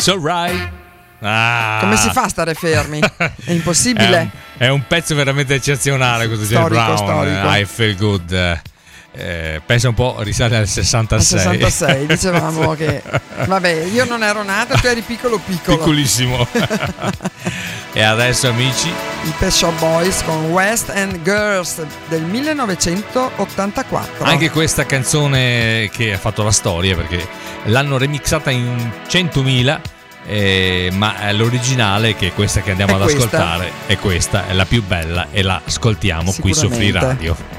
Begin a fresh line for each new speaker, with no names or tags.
It's alright.
Come si fa a stare fermi? È impossibile.
È un pezzo veramente eccezionale questo James Brown.
Storico.
I Feel Good. Pensa un po', risale al 66.
Al 66, dicevamo che vabbè, io non ero nata, tu eri piccolo.
Piccolissimo. E adesso, amici,
i Pet Shop Boys con West End Girls del 1984.
Anche questa canzone che ha fatto la storia, perché l'hanno remixata in 100.000, ma l'originale, che è questa che andiamo ad ascoltare, è questa, è la più bella, e la ascoltiamo qui su Free Radio.